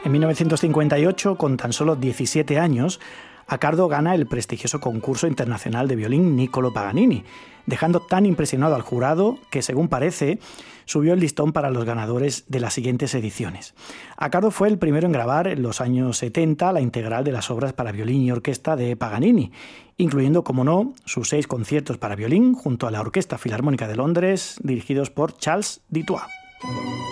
En 1958, con tan solo 17 años, Accardo gana el prestigioso concurso internacional de violín Niccolò Paganini, dejando tan impresionado al jurado que, según parece, subió el listón para los ganadores de las siguientes ediciones. Accardo fue el primero en grabar en los años 70 la integral de las obras para violín y orquesta de Paganini, incluyendo, como no, sus 6 conciertos para violín junto a la Orquesta Filarmónica de Londres, dirigidos por Charles Dutoit.